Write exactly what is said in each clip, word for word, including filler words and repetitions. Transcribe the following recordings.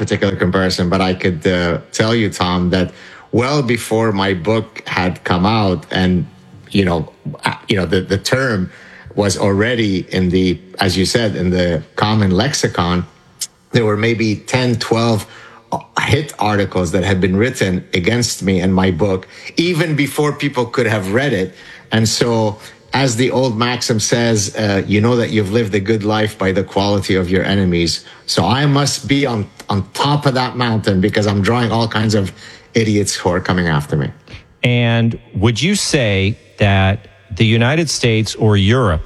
particular comparison, but I could uh, tell you, Tom, that well before my book had come out, and you know, you know, the, the term was already in the, as you said, in the common lexicon, there were maybe ten, twelve hit articles that had been written against me and my book, even before people could have read it. And so, as the old maxim says, uh, you know that you've lived a good life by the quality of your enemies. So I must be on, on top of that mountain because I'm drawing all kinds of idiots who are coming after me. And would you say that the United States or Europe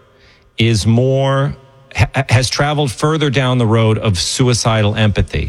is more, ha- has traveled further down the road of suicidal empathy?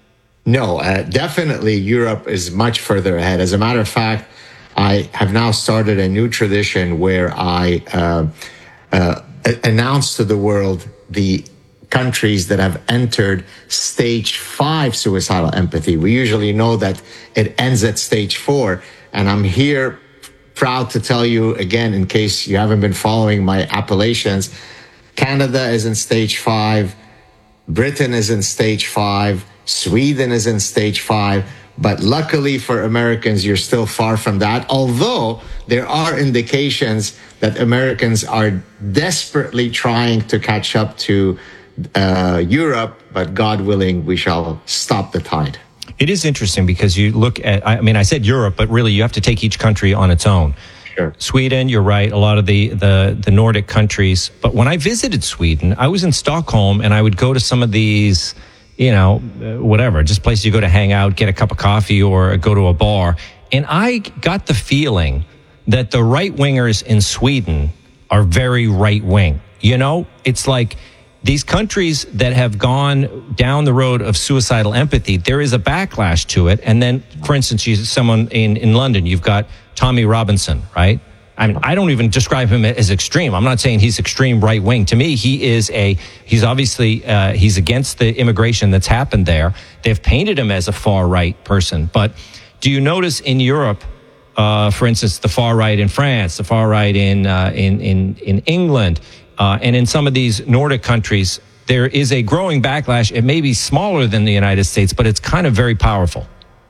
No, uh, definitely Europe is much further ahead. As a matter of fact, I have now started a new tradition where I uh, uh, announce to the world the countries that have entered stage five suicidal empathy. We usually know that it ends at stage four. And I'm here proud to tell you again, in case you haven't been following my appellations, Canada is in stage five, Britain is in stage five, Sweden is in stage five. But luckily for Americans, you're still far from that, although there are indications that Americans are desperately trying to catch up to uh, Europe, but God willing, we shall stop the tide. It is interesting because you look at, I mean, I said Europe, but really you have to take each country on its own. Sure. Sweden, you're right, a lot of the, the, the Nordic countries. But when I visited Sweden, I was in Stockholm and I would go to some of these, you know, whatever, just places you go to hang out, get a cup of coffee or go to a bar. And I got the feeling that the right-wingers in Sweden are very right-wing. You know, it's like these countries that have gone down the road of suicidal empathy, there is a backlash to it. And then, for instance, you, someone in, in London, you've got Tommy Robinson, right? I mean, I don't even describe him as extreme. I'm not saying he's extreme right wing. To me, he is a, he's obviously, uh, he's against the immigration that's happened there. They've painted him as a far right person. But do you notice in Europe, uh, for instance, the far right in France, the far right in, uh, in, in, in England, uh, and in some of these Nordic countries, there is a growing backlash. It may be smaller than the United States, but it's kind of very powerful.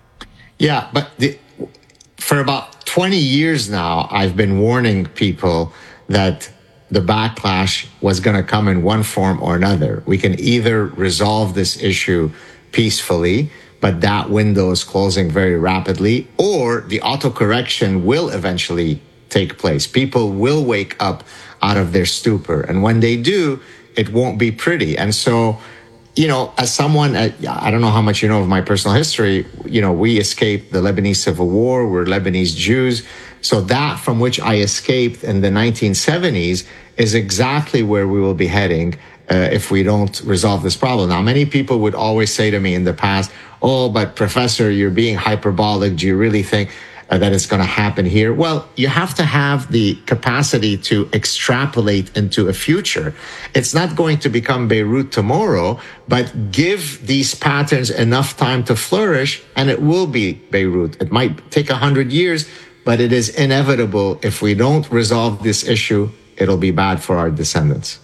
Yeah, but the, for about twenty years now, I've been warning people that the backlash was going to come in one form or another. We can either resolve this issue peacefully, but that window is closing very rapidly, or the autocorrection will eventually take place. People will wake up out of their stupor. And when they do, it won't be pretty. And so, you know, as someone, I don't know how much you know of my personal history, you know, we escaped the Lebanese Civil War. We're Lebanese Jews. So that from which I escaped in the nineteen seventies is exactly where we will be heading uh, if we don't resolve this problem. Now, many people would always say to me in the past, oh, but Professor, you're being hyperbolic. Do you really think uh, that it's going to happen here? Well, you have to have the capacity to extrapolate into a future. It's not going to become Beirut tomorrow, but give these patterns enough time to flourish and it will be Beirut. It might take a hundred years, but it is inevitable. If we don't resolve this issue, it'll be bad for our descendants.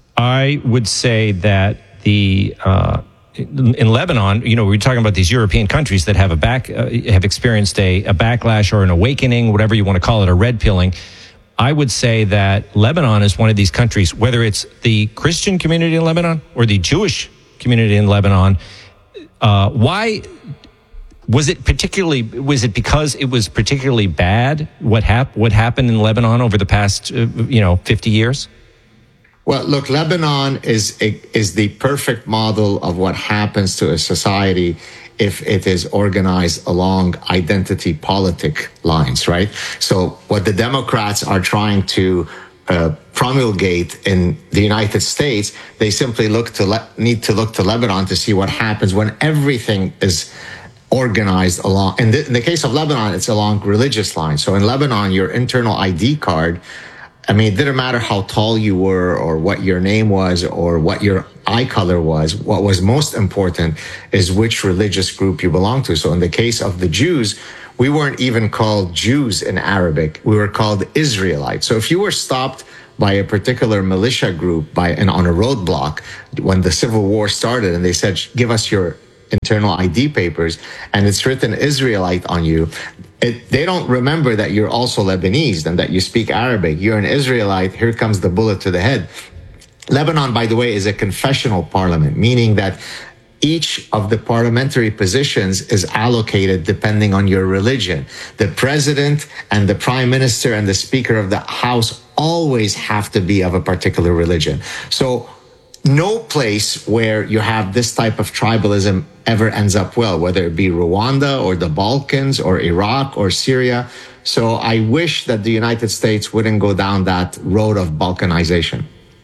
I would say that the uh, in Lebanon, you know, we're talking about these European countries that have a back uh, have experienced a, a backlash or an awakening, whatever you want to call it, a red pilling. I would say that Lebanon is one of these countries, whether it's the Christian community in Lebanon or the Jewish community in Lebanon. Uh, why was it particularly? Was it because it was particularly bad? What hap- What happened in Lebanon over the past, uh, you know, fifty years? Well, look, Lebanon is is the perfect model of what happens to a society if it is organized along identity politic lines, right? So what the Democrats are trying to uh, promulgate in the United States, they simply look to le- need to look to Lebanon to see what happens when everything is organized along. In the, in the case of Lebanon, it's along religious lines. So in Lebanon, your internal I D card, I mean, it didn't matter how tall you were or what your name was or what your eye color was. What was most important is which religious group you belong to. So in the case of the Jews, we weren't even called Jews in Arabic. We were called Israelites. So if you were stopped by a particular militia group by and on a roadblock when the Civil War started and they said, give us your internal I D papers and it's written Israelite on you, it, they don't remember that you're also Lebanese and that you speak Arabic. You're an Israelite. Here comes the bullet to the head. Lebanon, by the way, is a confessional parliament, meaning that each of the parliamentary positions is allocated depending on your religion. The president and the prime minister and the speaker of the house always have to be of a particular religion. So no place where you have this type of tribalism ever ends up well, whether it be Rwanda or the Balkans or Iraq or Syria. So I wish that the United States wouldn't go down that road of balkanization.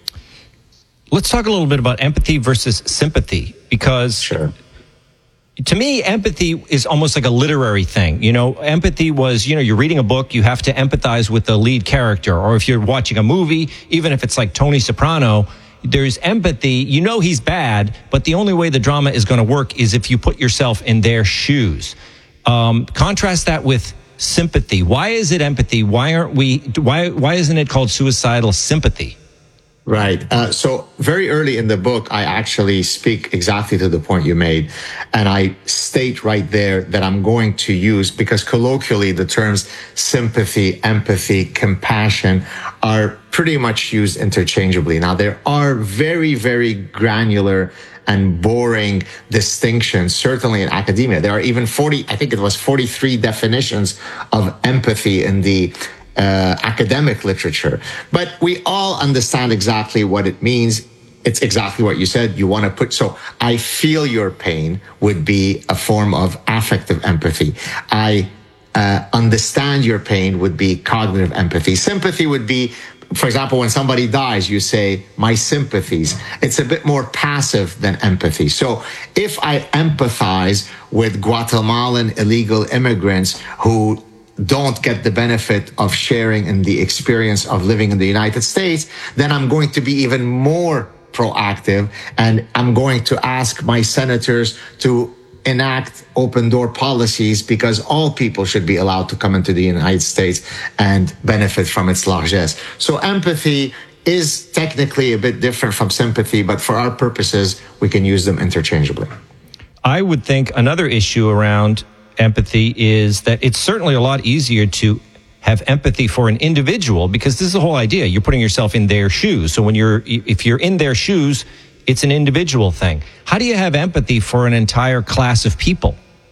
Let's talk a little bit about empathy versus sympathy, because sure. To me, empathy is almost like a literary thing. You know, empathy was, you know, you're reading a book, you have to empathize with the lead character. Or if you're watching a movie, even if it's like Tony Soprano, there's empathy. You know he's bad, but the only way the drama is going to work is if you put yourself in their shoes. Um, contrast that with sympathy. Why is it empathy? Why aren't we, why, why isn't it called suicidal sympathy? Right. Uh, so very early in the book, I actually speak exactly to the point you made. And I state right there that I'm going to use, because colloquially the terms sympathy, empathy, compassion are pretty much used interchangeably. Now, there are very, very granular and boring distinctions, certainly in academia. There are even forty, I think it was forty-three definitions of empathy in the Uh, academic literature. But we all understand exactly what it means. It's exactly what you said. You want to put, so I feel your pain would be a form of affective empathy. I uh, understand your pain would be cognitive empathy. Sympathy would be, for example, when somebody dies, you say, my sympathies. It's a bit more passive than empathy. So if I empathize with Guatemalan illegal immigrants who don't get the benefit of sharing in the experience of living in the United States, then I'm going to be even more proactive, and I'm going to ask my senators to enact open door policies, because all people should be allowed to come into the United States and benefit from its largesse. So empathy is technically a bit different from sympathy, but for our purposes, we can use them interchangeably. I would think another issue around empathy is that it's certainly a lot easier to have empathy for an individual, because this is the whole idea. You're putting yourself in their shoes. So when you're, if you're in their shoes, it's an individual thing. How do you have empathy for an entire class of people?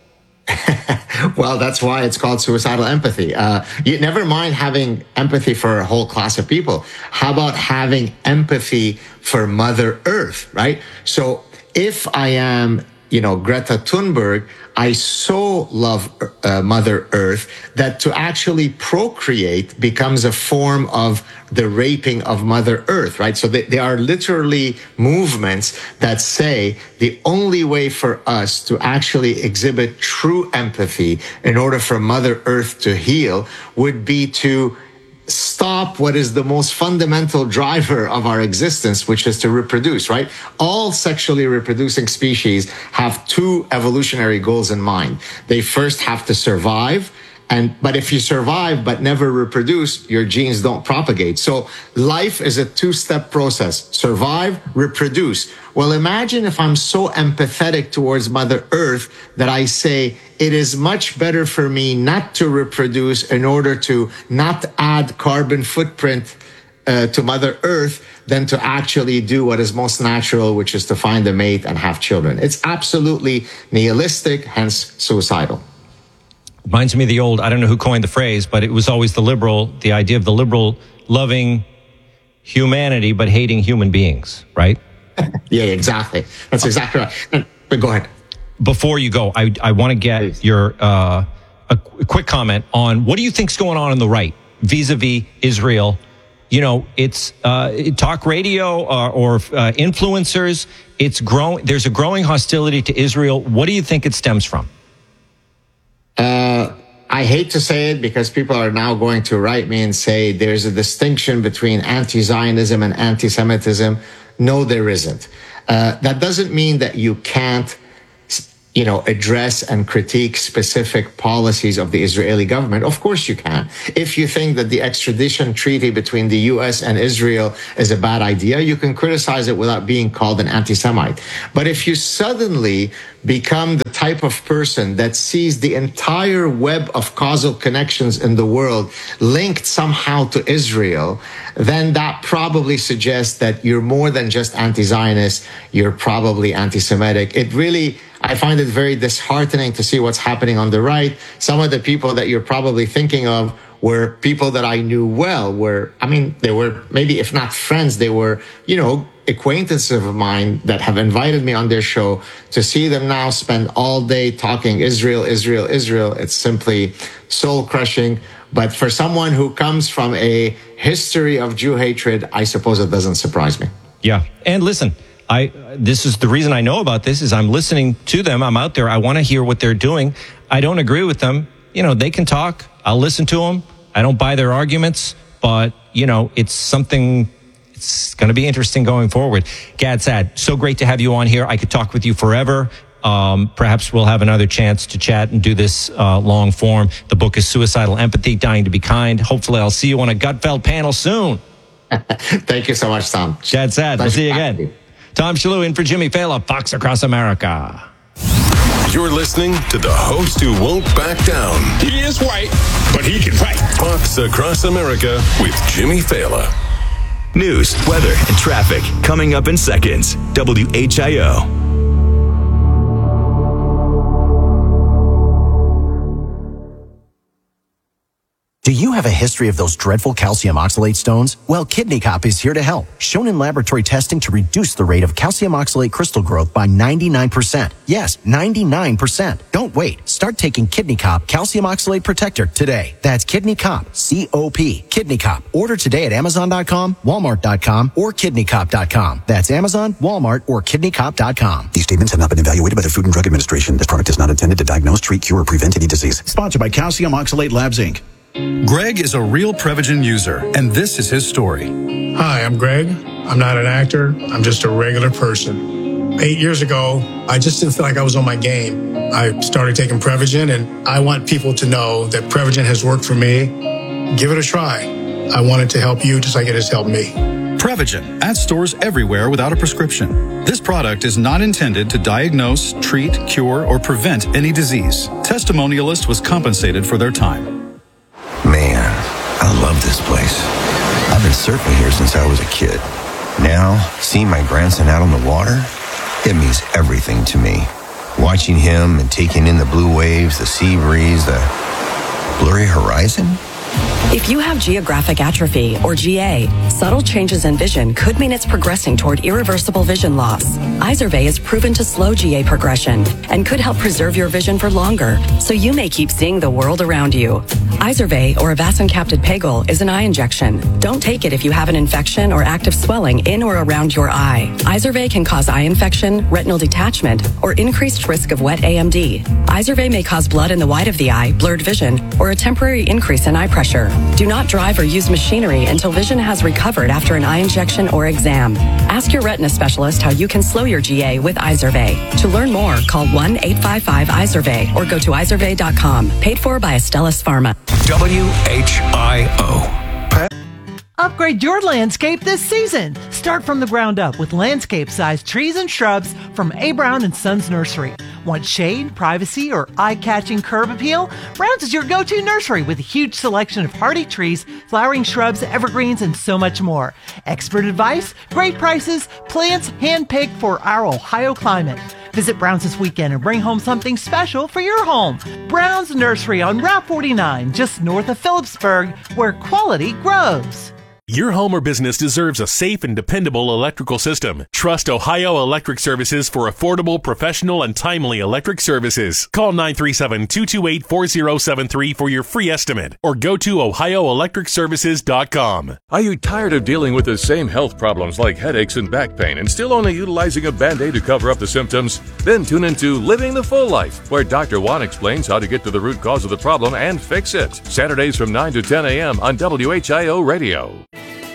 Well, that's why it's called suicidal empathy. Uh, you never mind having empathy for a whole class of people. How about having empathy for Mother Earth, right? So if I am, you know, Greta Thunberg, I so love uh, Mother Earth that to actually procreate becomes a form of the raping of Mother Earth, right? So they, they are literally movements that say the only way for us to actually exhibit true empathy in order for Mother Earth to heal would be to stop what is the most fundamental driver of our existence, which is to reproduce, right? All sexually reproducing species have two evolutionary goals in mind. They first have to survive, and but if you survive but never reproduce, your genes don't propagate. So life is a two-step process: survive, reproduce. Well, imagine if I'm so empathetic towards Mother Earth that I say it is much better for me not to reproduce in order to not add carbon footprint uh, to Mother Earth than to actually do what is most natural, which is to find a mate and have children. It's absolutely nihilistic, hence suicidal. Reminds me of the old, I don't know who coined the phrase, but it was always the liberal, the idea of the liberal loving humanity but hating human beings, right? Yeah, exactly. That's exactly right. But go ahead. Before you go, I, I want to get Please. your uh, a quick comment on what do you think's going on on the right vis-a-vis Israel? You know, it's uh, talk radio uh, or uh, influencers. It's growing. There's a growing hostility to Israel. What do you think it stems from? Uh, I hate to say it because people are now going to write me and say there's a distinction between anti-Zionism and anti-Semitism. No, there isn't. Uh, that doesn't mean that you can't you know, address and critique specific policies of the Israeli government? Of course you can. If you think that the extradition treaty between the U S and Israel is a bad idea, you can criticize it without being called an anti-Semite. But if you suddenly become the type of person that sees the entire web of causal connections in the world linked somehow to Israel, then that probably suggests that you're more than just anti-Zionist, you're probably anti-Semitic. It really, I find it very disheartening to see what's happening on the right. Some of the people that you're probably thinking of were people that I knew well, were, I mean, they were maybe, if not friends, they were, you know, acquaintances of mine that have invited me on their show. To see them now spend all day talking Israel, Israel, Israel, it's simply soul crushing. But for someone who comes from a history of Jew hatred, I suppose it doesn't surprise me. Yeah. And listen, I, this is the reason I know about this is I'm listening to them. I'm out there. I want to hear what they're doing. I don't agree with them. You know, they can talk. I'll listen to them. I don't buy their arguments, but you know, it's something, it's going to be interesting going forward. Gad Saad, so great to have you on here. I could talk with you forever. Um, perhaps we'll have another chance to chat and do this uh, long form. The book is Suicidal Empathy, Dying to be Kind. Hopefully I'll see you on a Gutfeld panel soon. Thank you so much, Tom. Gad Saad, we'll see you again. You. Tom Shillue in for Jimmy Failla, Fox Across America. You're listening to the host who won't back down. He is white, but he can fight. Fox Across America with Jimmy Failla. News, weather, and traffic coming up in seconds. W H I O. Do you have a history of those dreadful calcium oxalate stones? Well, Kidney Cop is here to help. Shown in laboratory testing to reduce the rate of calcium oxalate crystal growth by ninety-nine percent. Yes, ninety-nine percent. Don't wait. Start taking Kidney Cop Calcium Oxalate Protector today. That's Kidney Cop, C O P. Kidney Cop. Order today at Amazon dot com, Walmart dot com, or Kidney Cop dot com. That's Amazon, Walmart, or Kidney Cop dot com. These statements have not been evaluated by the Food and Drug Administration. This product is not intended to diagnose, treat, cure, or prevent any disease. Sponsored by Calcium Oxalate Labs, Incorporated. Greg is a real Prevagen user, and this is his story. Hi, I'm Greg. I'm not an actor. I'm just a regular person. Eight years ago, I just didn't feel like I was on my game. I started taking Prevagen, and I want people to know that Prevagen has worked for me. Give it a try. I want it to help you just like it has helped me. Prevagen, at stores everywhere without a prescription. This product is not intended to diagnose, treat, cure, or prevent any disease. Testimonialist was compensated for their time. Man, I love this place. I've been surfing here since I was a kid. Now, seeing my grandson out on the water, it means everything to me. Watching him and taking in the blue waves, the sea breeze, the blurry horizon. If you have geographic atrophy, or G A, subtle changes in vision could mean it's progressing toward irreversible vision loss. Izervay is proven to slow G A progression and could help preserve your vision for longer, so you may keep seeing the world around you. Izervay, or avacincaptad pegol, is an eye injection. Don't take it if you have an infection or active swelling in or around your eye. Izervay can cause eye infection, retinal detachment, or increased risk of wet A M D. Izervay may cause blood in the white of the eye, blurred vision, or a temporary increase in eye pressure. Do not drive or use machinery until vision has recovered after an eye injection or exam. Ask your retina specialist how you can slow your G A with Izervay. To learn more, call one eight five five Izervay or go to izervay dot com. Paid for by Astellas Pharma. W H I O. Upgrade your landscape this season. Start from the ground up with landscape-sized trees and shrubs from A. Brown and Sons Nursery. Want shade, privacy, or eye-catching curb appeal? Brown's is your go-to nursery with a huge selection of hardy trees, flowering shrubs, evergreens, and so much more. Expert advice, great prices, plants hand-picked for our Ohio climate. Visit Brown's this weekend and bring home something special for your home. Brown's Nursery on Route forty-nine, just north of Phillipsburg, where quality grows. Your home or business deserves a safe and dependable electrical system. Trust Ohio Electric Services for affordable, professional, and timely electric services. Call nine three seven, two two eight, four zero seven three for your free estimate or go to ohio electric services dot com. Are you tired of dealing with the same health problems like headaches and back pain and still only utilizing a Band-Aid to cover up the symptoms? Then tune into Living the Full Life, where Doctor Juan explains how to get to the root cause of the problem and fix it. Saturdays from nine to ten a.m. on W H I O Radio.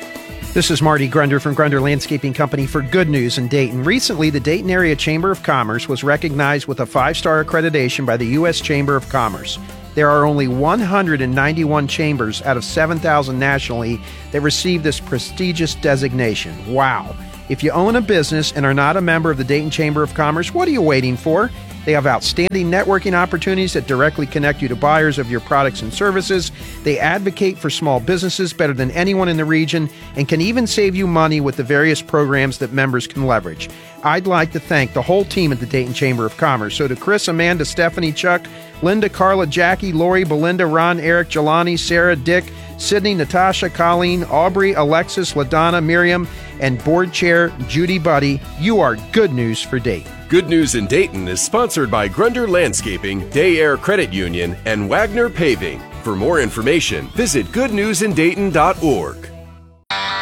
This is Marty Grunder from Grunder Landscaping Company for Good News in Dayton. Recently, the Dayton Area Chamber of Commerce was recognized with a five-star accreditation by the U S Chamber of Commerce. There are only one hundred ninety-one chambers out of seven thousand nationally that receive this prestigious designation. Wow. If you own a business and are not a member of the Dayton Chamber of Commerce, what are you waiting for? They have outstanding networking opportunities that directly connect you to buyers of your products and services. They advocate for small businesses better than anyone in the region and can even save you money with the various programs that members can leverage. I'd like to thank the whole team at the Dayton Chamber of Commerce. So to Chris, Amanda, Stephanie, Chuck, Linda, Carla, Jackie, Lori, Belinda, Ron, Eric, Jelani, Sarah, Dick, Sydney, Natasha, Colleen, Aubrey, Alexis, LaDonna, Miriam, and board chair Judy Buddy, you are good news for Dayton. Good News in Dayton is sponsored by Grunder Landscaping, Day Air Credit Union, and Wagner Paving. For more information, visit good news in dayton dot org.